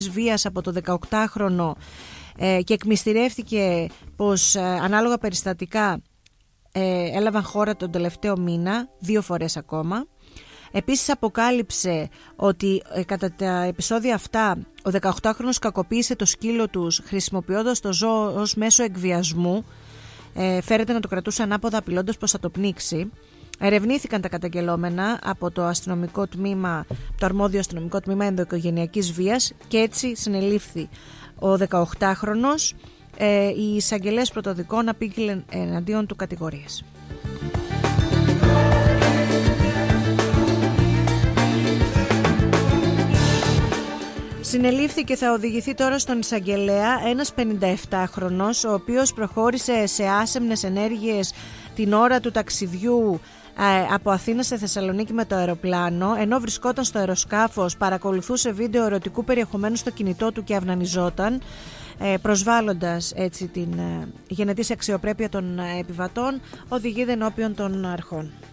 βίας από το 18χρονο και εκμυστηρεύτηκε πως ανάλογα περιστατικά έλαβαν χώρα τον τελευταίο μήνα, 2 φορές ακόμα. Επίσης αποκάλυψε ότι κατά τα επεισόδια αυτά ο 18χρονος κακοποίησε το σκύλο τους χρησιμοποιώντας το ζώο ως μέσο εκβιασμού. Φέρεται να το κρατούσε ανάποδα απειλώντας πως θα το πνίξει. Ερευνήθηκαν τα καταγγελόμενα από το αστυνομικό τμήμα, το αρμόδιο αστυνομικό τμήμα ενδοοικογενειακής βίας και έτσι συνελήφθη ο 18χρονος. Οι εισαγγελέες πρωτοδικών απήγγειλαν εναντίον του κατηγορίες. Συνελήφθη και θα οδηγηθεί τώρα στον εισαγγελέα ένας 57χρονος, ο οποίος προχώρησε σε άσεμνες ενέργειες την ώρα του ταξιδιού από Αθήνα σε Θεσσαλονίκη με το αεροπλάνο. Ενώ βρισκόταν στο αεροσκάφος, παρακολουθούσε βίντεο ερωτικού περιεχομένου στο κινητό του και αυνανιζόταν, προσβάλλοντας έτσι την γενετήσια αξιοπρέπεια των επιβατών. Οδηγείται ενώπιον των αρχών.